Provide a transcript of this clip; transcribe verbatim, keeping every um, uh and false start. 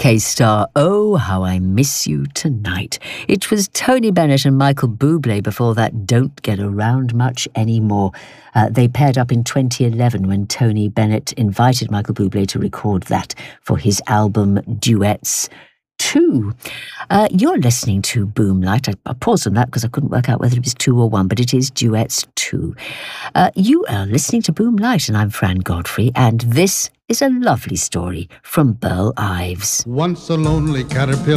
K-Star, Oh, How I Miss You Tonight. It was Tony Bennett and Michael Bublé before that Don't Get Around Much Anymore. Uh, they paired up in twenty eleven when Tony Bennett invited Michael Bublé to record that for his album Duets two. Uh, you're listening to Boomlight. I, I paused on that because I couldn't work out whether it was two or one, but it is Duets two. Uh, you are listening to Boomlight, and I'm Fran Godfrey, and this is a lovely story from Burl Ives. Once a lonely caterpillar